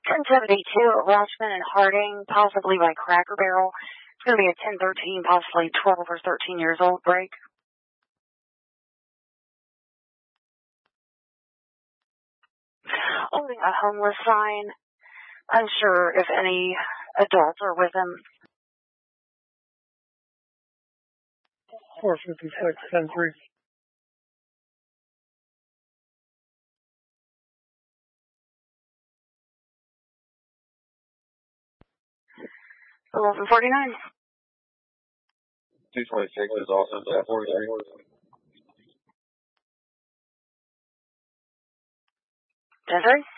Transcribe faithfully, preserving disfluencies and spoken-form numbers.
ten seventy-two at Watchman and Harding, possibly by Cracker Barrel. It's going to be a ten thirteen, possibly twelve or thirteen years old break. Holding a homeless sign. Unsure if any adults are with him. four fifty-six, ten three. eleven forty-nine. two twenty-six is also ten forty-three. ten three.